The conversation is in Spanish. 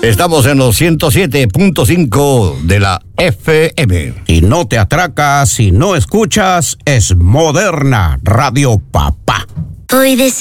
Estamos en los 107.5 de la FM. Y no te atracas si no escuchas, es Moderna Radio Papá. Hoy